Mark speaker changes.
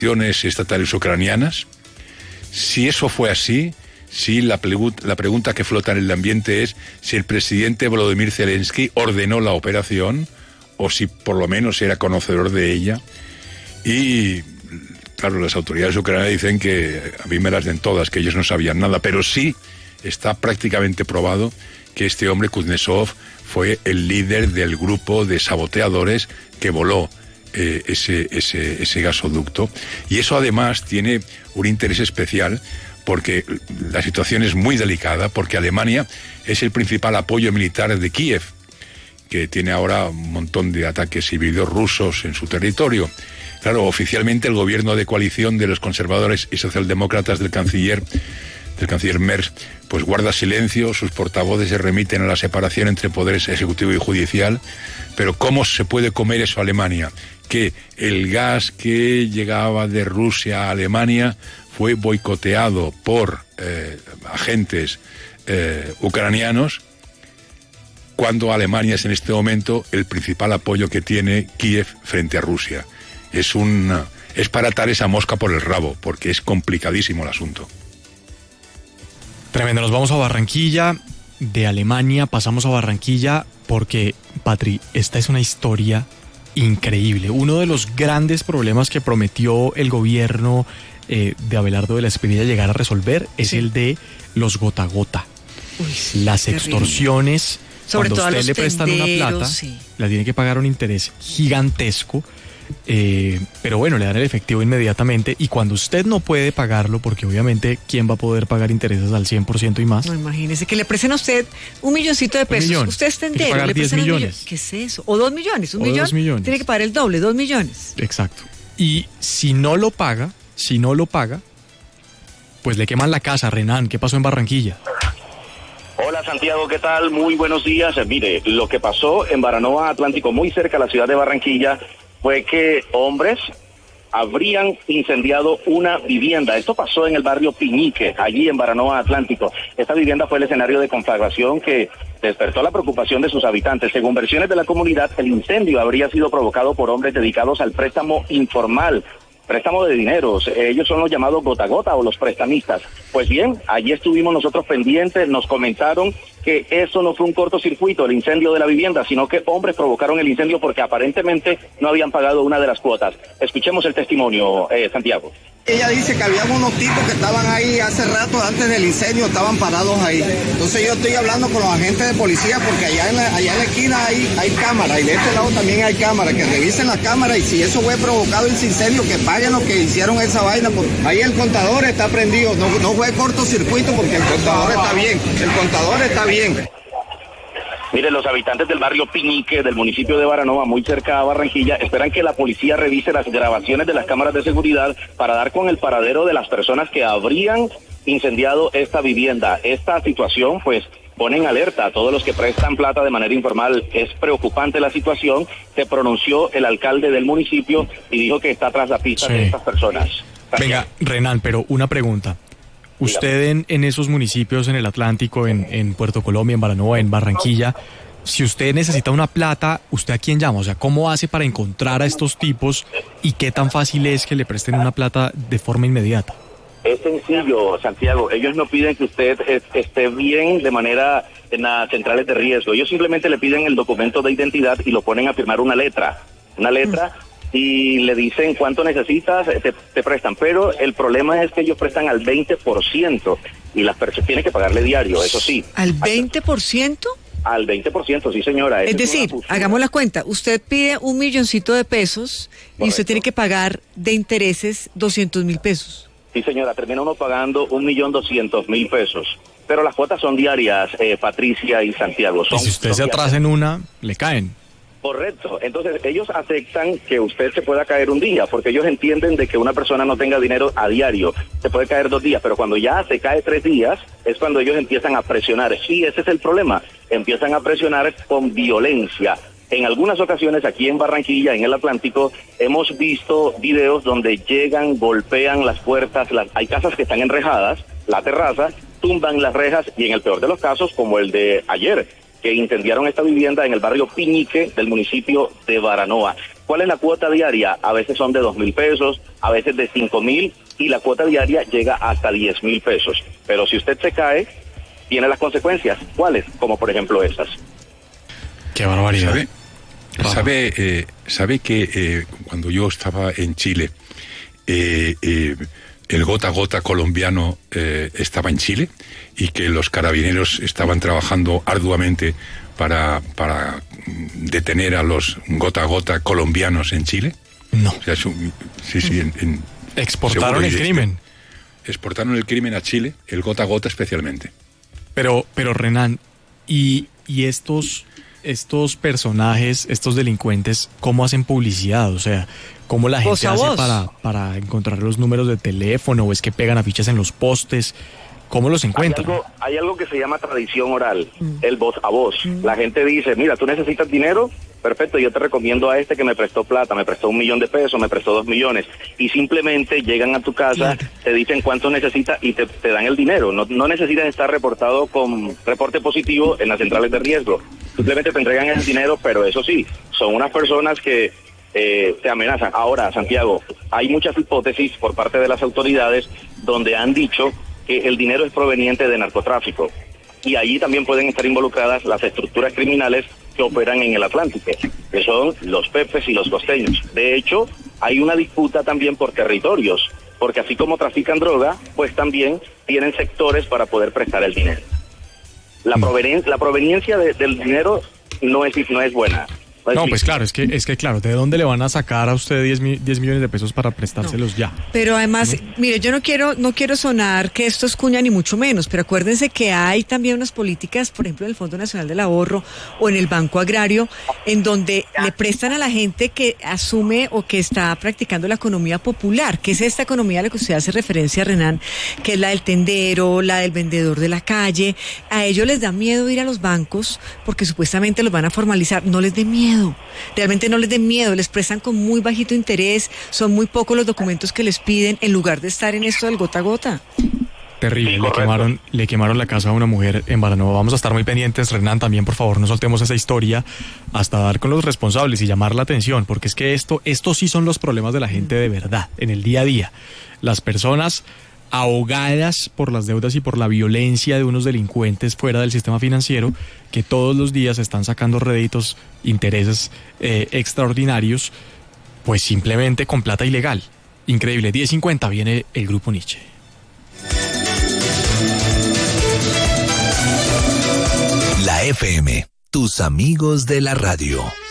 Speaker 1: estatales ucranianas. Si eso fue así, si la pregunta que flota en el ambiente es si el presidente Volodymyr Zelensky ordenó la operación o si por lo menos era conocedor de ella. Y claro, las autoridades ucranianas dicen que a mí me las den todas, que ellos no sabían nada, pero sí está prácticamente probado que este hombre, Kuznetsov, fue el líder del grupo de saboteadores que voló ese gasoducto. Y eso además tiene un interés especial porque la situación es muy delicada, porque Alemania es el principal apoyo militar de Kiev, que tiene ahora un montón de ataques híbridos rusos en su territorio. Claro, oficialmente el gobierno de coalición de los conservadores y socialdemócratas del canciller Merz, pues guarda silencio, sus portavoces se remiten a la separación entre poderes ejecutivo y judicial, pero ¿cómo se puede comer eso a Alemania? Que el gas que llegaba de Rusia a Alemania fue boicoteado por agentes ucranianos, cuando Alemania es en este momento el principal apoyo que tiene Kiev frente a Rusia. Es para atar esa mosca por el rabo, porque es complicadísimo el asunto.
Speaker 2: Tremendo, nos vamos a Barranquilla, de Alemania pasamos a Barranquilla porque, Patri, esta es una historia increíble. Uno de los grandes problemas que prometió el gobierno de Abelardo de la Espriella llegar a resolver es el de los gota a gota. Las extorsiones,
Speaker 3: sobre
Speaker 2: cuando
Speaker 3: todo
Speaker 2: usted
Speaker 3: a los
Speaker 2: le prestan una plata, la tiene que pagar un interés gigantesco. Pero bueno, le dan el efectivo inmediatamente y cuando usted no puede pagarlo, porque obviamente ¿quién va a poder pagar intereses al 100% y más?
Speaker 3: No, imagínese que le presten a usted $1 milloncito de pesos.
Speaker 2: Millón.
Speaker 3: Usted está entero.
Speaker 2: Tiene que pagar
Speaker 3: le
Speaker 2: 10 millones.
Speaker 3: ¿Qué es eso? O 2 millones. ¿Un millón?
Speaker 2: 2 millones.
Speaker 3: Tiene que pagar el doble, 2 millones.
Speaker 2: Exacto. Y si no lo paga, pues le queman la casa. Renan, ¿qué pasó en Barranquilla?
Speaker 4: Hola Santiago, ¿qué tal? Muy buenos días. Mire, lo que pasó en Baranoa Atlántico, muy cerca de la ciudad de Barranquilla, fue que hombres habrían incendiado una vivienda. Esto pasó en el barrio Piñique, allí en Baranoa Atlántico. Esta vivienda fue el escenario de conflagración que despertó la preocupación de sus habitantes. Según versiones de la comunidad, el incendio habría sido provocado por hombres dedicados al préstamo informal, préstamo de dineros. Ellos son los llamados gota a gota o los prestamistas. Pues bien, allí estuvimos nosotros pendientes, nos comentaron que eso no fue un cortocircuito, el incendio de la vivienda, sino que hombres provocaron el incendio porque aparentemente no habían pagado una de las cuotas. Escuchemos el testimonio, Santiago.
Speaker 5: Ella dice que había unos tipos que estaban ahí hace rato, antes del incendio, estaban parados ahí. Entonces yo estoy hablando con los agentes de policía porque allá en la esquina hay cámaras y de este lado también hay cámaras, que revisen las cámaras y si eso fue provocado ese incendio, que paguen los que hicieron esa vaina. Ahí el contador está prendido, no fue cortocircuito porque el contador está bien,
Speaker 4: Mire, los habitantes del barrio Piñique, del municipio de Baranoa, muy cerca a Barranquilla, esperan que la policía revise las grabaciones de las cámaras de seguridad para dar con el paradero de las personas que habrían incendiado esta vivienda. Esta situación, pues, pone en alerta a todos los que prestan plata de manera informal. Es preocupante la situación. Se pronunció el alcalde del municipio y dijo que está tras la pista de estas personas.
Speaker 2: Venga, Renan, pero una pregunta. Usted en esos municipios, en el Atlántico, en Puerto Colombia, en Baranoa, en Barranquilla, si usted necesita una plata, ¿usted a quién llama? O sea, ¿cómo hace para encontrar a estos tipos y qué tan fácil es que le presten una plata de forma inmediata?
Speaker 4: Es sencillo, Santiago. Ellos no piden que usted esté bien de manera en las centrales de riesgo. Ellos simplemente le piden el documento de identidad y lo ponen a firmar una letra. Y le dicen cuánto necesitas, te prestan, pero el problema es que ellos prestan al 20% y las personas tienen que pagarle diario, eso sí.
Speaker 3: ¿Al 20%?
Speaker 4: Al 20%, sí señora.
Speaker 3: Es decir, hagamos la cuenta, usted pide $1 milloncito de pesos. Correcto. Y usted tiene que pagar de intereses 200,000 pesos.
Speaker 4: Sí señora, termina uno pagando 1.200.000 pesos. Pero las cuotas son diarias, Patricia y Santiago.
Speaker 2: Y si usted se atrasa en una, le caen.
Speaker 4: Correcto, entonces ellos aceptan que usted se pueda caer un día, porque ellos entienden de que una persona no tenga dinero a diario, se puede caer 2 días, pero cuando ya se cae 3 días, es cuando ellos empiezan a presionar, y ese es el problema, empiezan a presionar con violencia. En algunas ocasiones aquí en Barranquilla, en el Atlántico, hemos visto videos donde llegan, golpean las puertas, hay casas que están enrejadas, la terraza, tumban las rejas, y en el peor de los casos, como el de ayer, que incendiaron esta vivienda en el barrio Piñique del municipio de Baranoa. ¿Cuál es la cuota diaria? A veces son de 2.000 pesos, a veces de 5.000, y la cuota diaria llega hasta 10.000 pesos. Pero si usted se cae, tiene las consecuencias. ¿Cuáles? Como por ejemplo estas.
Speaker 2: Qué barbaridad.
Speaker 1: ¿Sabe que cuando yo estaba en Chile, el gota a gota colombiano estaba en Chile y que los carabineros estaban trabajando arduamente para detener a los gota a gota colombianos en Chile?
Speaker 2: No.
Speaker 1: O sea,
Speaker 2: exportaron el crimen.
Speaker 1: Exportaron el crimen a Chile, el gota a gota especialmente.
Speaker 2: Pero Renan, y estos personajes, estos delincuentes, ¿cómo hacen publicidad? O sea, ¿cómo la gente hace para encontrar los números de teléfono? ¿O es que pegan afiches en los postes? ¿Cómo los encuentran?
Speaker 4: Hay algo que se llama tradición oral, el voz a voz. La gente dice, mira, tú necesitas dinero, perfecto, yo te recomiendo a este que me prestó plata, me prestó 1 millón de pesos, me prestó 2 millones. Y simplemente llegan a tu casa, te dicen cuánto necesitas y te dan el dinero. No necesitas estar reportado con reporte positivo en las centrales de riesgo. Simplemente te entregan el dinero, pero eso sí, son unas personas que te amenazan. Ahora, Santiago, hay muchas hipótesis por parte de las autoridades donde han dicho que el dinero es proveniente de narcotráfico, y allí también pueden estar involucradas las estructuras criminales que operan en el Atlántico, que son los pepes y los costeños. De hecho, hay una disputa también por territorios, porque así como trafican droga, pues también tienen sectores para poder prestar el dinero. La proveniencia del dinero no es buena.
Speaker 2: No, pues claro, es que claro, ¿de dónde le van a sacar a usted 10 millones de pesos para prestárselos ya?
Speaker 3: Pero además, mire, yo no quiero sonar que esto es cuña ni mucho menos, pero acuérdense que hay también unas políticas, por ejemplo, en el Fondo Nacional del Ahorro o en el Banco Agrario, en donde le prestan a la gente que asume o que está practicando la economía popular, que es esta economía a la que usted hace referencia, Renan, que es la del tendero, la del vendedor de la calle. A ellos les da miedo ir a los bancos porque supuestamente los van a formalizar. No les dé miedo. Realmente no les den miedo, les prestan con muy bajito interés, son muy pocos los documentos que les piden en lugar de estar en esto del gota a gota.
Speaker 2: Terrible, le quemaron la casa a una mujer en Baranoa. Vamos a estar muy pendientes, Renan, también por favor no soltemos esa historia hasta dar con los responsables y llamar la atención, porque es que estos sí son los problemas de la gente de verdad, en el día a día. Las personas ahogadas por las deudas y por la violencia de unos delincuentes fuera del sistema financiero que todos los días están sacando réditos, intereses extraordinarios, pues simplemente con plata ilegal. Increíble. 10:50 viene el Grupo Nietzsche.
Speaker 6: La FM, tus amigos de la radio.